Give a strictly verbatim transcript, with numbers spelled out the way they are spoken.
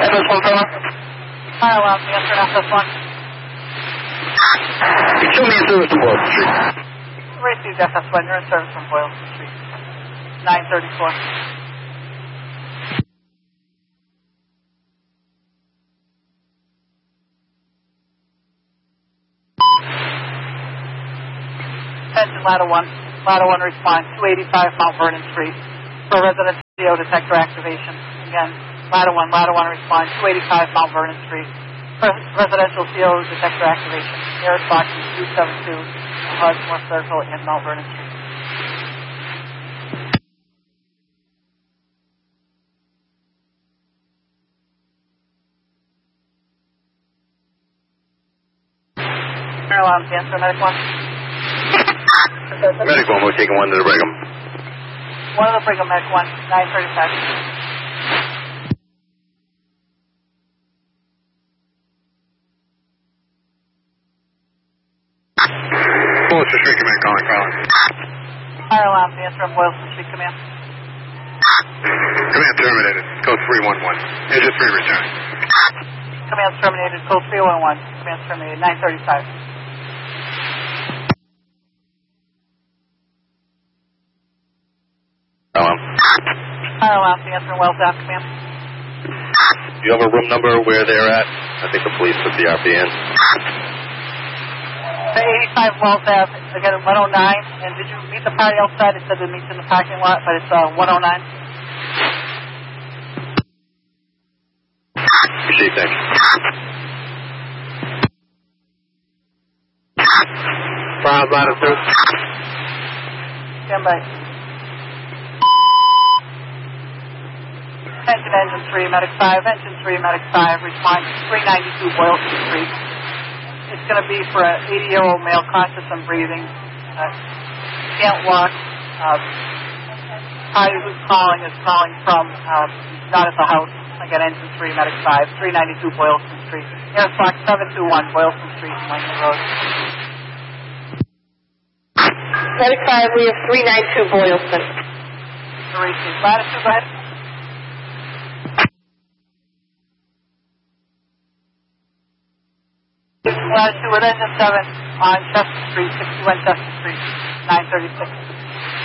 F S one, fella? Fire alarm, answer F S one. Show me in service from Boylston Street. Received F S one, you're in service from Boylston Street. nine thirty-four. Attention, ladder one. Ladder one response, two eighty-five Mount Vernon Street. For residential C O detector activation. Again, ladder one, ladder one response, two eighty-five Mount Vernon Street. For residential C O detector activation. Air Fox two seventy-two, Hardmore Circle in Mount Vernon Street. Fire alarm, answer medic one. Medic one, we're taking one to the Brigham. One of the Brigham, medic one, nine thirty-five. Boylston Street Command, calling, calling. Fire alarm, answer on Boylston Street Command. Command terminated, code three one one. Engine three return. Command terminated, code three one one. Command terminated, nine thirty-five. Alarm. Fire alarm, answer on Wells Ave Command. Do you have a room number where they're at? I think the police took the R P N. The eighty-five Wells Ave, again, one oh nine. And did you meet the party outside? It said it meets in the parking lot, but it's uh, one oh nine. Appreciate that. Five ladder two. Stand by. Attention, engine three, medic five. Engine three, medic five. Response three ninety-two Boylston Street. It's going to be for an eighty-year-old male conscious and breathing. Uh, can't walk. Uh, party who's calling is calling from, uh, not at the house. Again, engine three, medic five. three ninety-two Boylston Street. Air Fox seven two one, Boylston Street, Langley Road. Medic five, we have three ninety-two Boylston. Receive. Latitude, go ahead. Latitude with engine seven on Chester Street, sixty-one Chester Street, nine thirty-six.